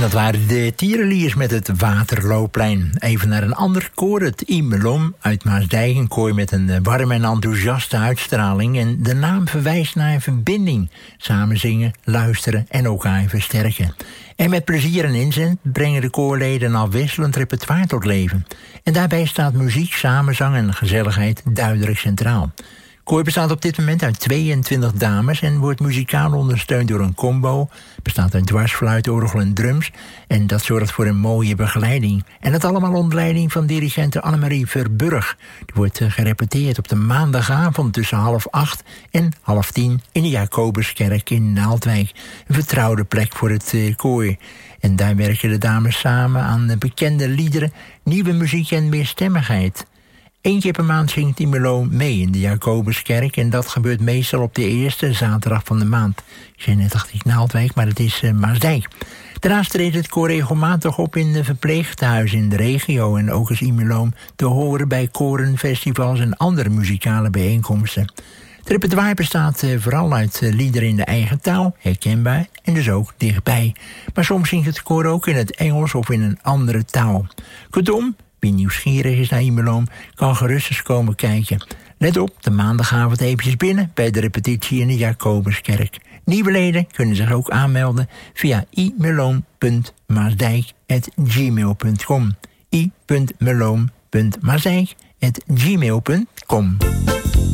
Dat waren de Tierenliers met het Waterloopplein. Even naar een ander koor, het Imelom uit Maasdijk. Een koor met een warme en enthousiaste uitstraling. En de naam verwijst naar een verbinding. Samen zingen, luisteren en elkaar versterken. En met plezier en inzet brengen de koorleden een afwisselend repertoire tot leven. En daarbij staat muziek, samenzang en gezelligheid duidelijk centraal. Het koor bestaat op dit moment uit 22 dames en wordt muzikaal ondersteund door een combo. Het bestaat uit dwarsfluit, orgel en drums. En dat zorgt voor een mooie begeleiding. En dat allemaal onder leiding van dirigente Annemarie Verburg. Die wordt gerepeteerd op de maandagavond tussen 7:30 en 9:30 in de Jacobuskerk in Naaldwijk. Een vertrouwde plek voor het koor. En daar werken de dames samen aan bekende liederen, nieuwe muziek en meerstemmigheid. 1 keer per maand zingt Imelom mee in de Jacobuskerk. En dat gebeurt meestal op de eerste zaterdag van de maand. Ik zei net, dacht ik Naaldwijk, maar het is Maasdijk. Daarnaast treedt het koor regelmatig op in de verpleeghuizen in de regio. En ook is Imelom te horen bij koren, festivals en andere muzikale bijeenkomsten. Het repertoire bestaat vooral uit liederen in de eigen taal, herkenbaar en dus ook dichtbij. Maar soms zingt het koor ook in het Engels of in een andere taal. Kortom, wie nieuwsgierig is naar Imelom, kan gerust eens komen kijken. Let op, de maandagavond eventjes binnen bij de repetitie in de Jacobuskerk. Nieuwe leden kunnen zich ook aanmelden via imelom.maasdijk@gmail.com. i.melom.maasdijk@gmail.com.